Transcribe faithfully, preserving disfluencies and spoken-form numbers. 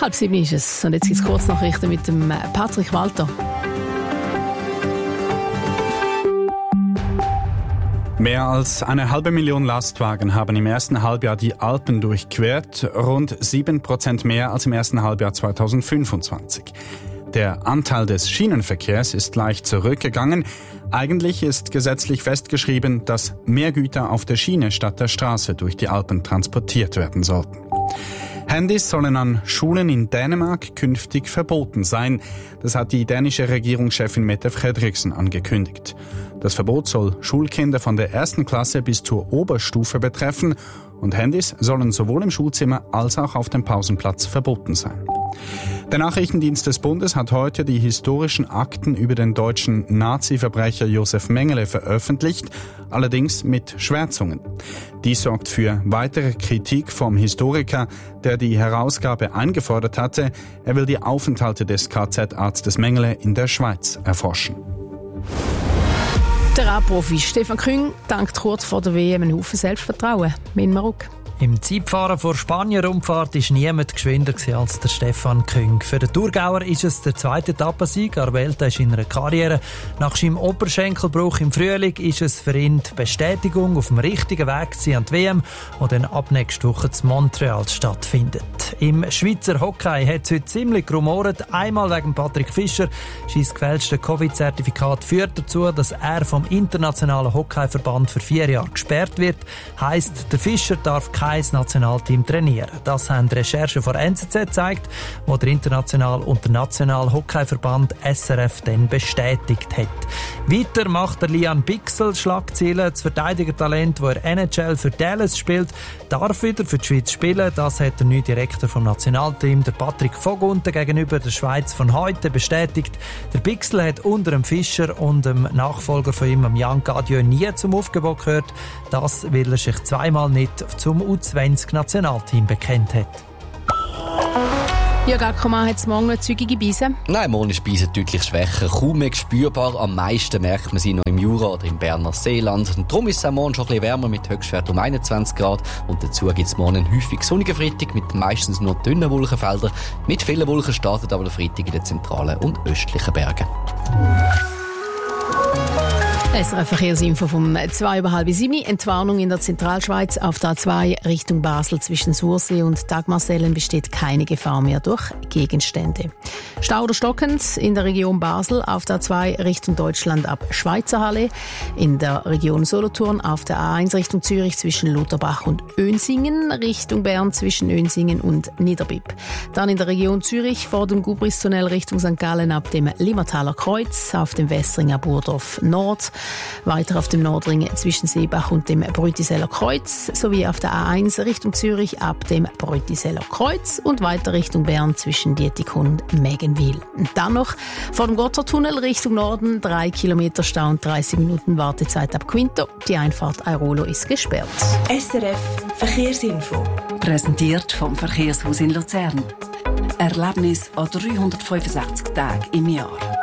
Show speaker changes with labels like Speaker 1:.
Speaker 1: Halb sieben ist es. Und jetzt gibt es Kurznachrichten mit dem Patrick Walter.
Speaker 2: Mehr als eine halbe Million Lastwagen haben im ersten Halbjahr die Alpen durchquert, rund sieben Prozent mehr als im ersten Halbjahr zweitausendfünfundzwanzig. Der Anteil des Schienenverkehrs ist leicht zurückgegangen. Eigentlich ist gesetzlich festgeschrieben, dass mehr Güter auf der Schiene statt der Straße durch die Alpen transportiert werden sollten. Handys sollen an Schulen in Dänemark künftig verboten sein. Das hat die dänische Regierungschefin Mette Frederiksen angekündigt. Das Verbot soll Schulkinder von der ersten Klasse bis zur Oberstufe betreffen und Handys sollen sowohl im Schulzimmer als auch auf dem Pausenplatz verboten sein. Der Nachrichtendienst des Bundes hat heute die historischen Akten über den deutschen Nazi-Verbrecher Josef Mengele veröffentlicht, allerdings mit Schwärzungen. Dies sorgt für weitere Kritik vom Historiker, der die Herausgabe eingefordert hatte. Er will die Aufenthalte des K Z-Arztes Mengele in der Schweiz erforschen.
Speaker 1: Der A-Profi Stefan Küng dankt kurz vor der W M einen Haufen Selbstvertrauen. Min Marok.
Speaker 3: Im Zeitfahren vor Spanien-Rundfahrt war niemand geschwinder als der Stefan Küng. Für den Thurgauer ist es der zweite Etappensieg. Er wählte in seiner Karriere. Nach seinem Oberschenkelbruch im Frühling ist es für ihn die Bestätigung, auf dem richtigen Weg zu sein an die W M, die dann ab nächster Woche in Montreal stattfindet. Im Schweizer Hockey hat es heute ziemlich gerumort. Einmal wegen Patrick Fischer. Sein gefälschte Covid-Zertifikat führt dazu, dass er vom Internationalen Hockeyverband für vier Jahre gesperrt wird. Heisst, der Fischer darf kein Nationalteam trainieren. Das haben Recherchen von N Z Z gezeigt, wo der Internationale und der Nationale Hockeyverband S R F dann bestätigt hat. Weiter macht der Lian Bichsel Schlagzeilen. Das Verteidigertalent, das er N H L für Dallas spielt, darf wieder für die Schweiz spielen. Das hat der neue Direktor vom Nationalteam, der Patrick Vogunten, gegenüber der Schweiz von heute bestätigt. Der Bichsel hat unter dem Fischer und dem Nachfolger von ihm, Jan Gadieu, nie zum Aufgebot gehört. Das, weil er sich zweimal nicht zum U zwanzig Nationalteam bekennt hat.
Speaker 1: Ja, Gackermann, hat es morgen noch zügige Beise?
Speaker 4: Nein, morgen ist Beise deutlich schwächer, kaum mehr spürbar. Am meisten merkt man sie noch im Jura oder im Berner Seeland. Und darum ist es auch morgen schon ein bisschen wärmer mit Höchstwert um einundzwanzig Grad. Und dazu gibt es morgen einen häufig sonnigen Freitag mit meistens nur dünnen Wolkenfeldern. Mit vielen Wolken startet aber der Freitag in den zentralen und östlichen Bergen.
Speaker 1: S R F-Verkehrsinfo vom zwei über halb sieben. Entwarnung in der Zentralschweiz auf der A zwei Richtung Basel zwischen Sursee und Dagmarsellen besteht keine Gefahr mehr durch Gegenstände. Stau oder stockend in der Region Basel auf der A zwei Richtung Deutschland ab Schweizerhalle. In der Region Solothurn auf der A eins Richtung Zürich zwischen Lutherbach und Önsingen. Richtung Bern zwischen Önsingen und Niederbipp. Dann in der Region Zürich vor dem Gubristunnel Richtung Sankt Gallen ab dem Limmertaler Kreuz. Auf dem Westringer Burdorf Nord. Weiter auf dem Nordring zwischen Seebach und dem Brütiseller Kreuz sowie auf der A eins Richtung Zürich ab dem Brütiseller Kreuz und weiter Richtung Bern zwischen Dietikon und Mägenwil. Und dann noch vor dem Gotthardtunnel Richtung Norden drei Kilometer Stau und dreißig Minuten Wartezeit ab Quinto. Die Einfahrt Airolo ist gesperrt.
Speaker 5: S R F Verkehrsinfo. Präsentiert vom Verkehrshaus in Luzern. Erlebnis an dreihundertfünfundsechzig Tagen im Jahr.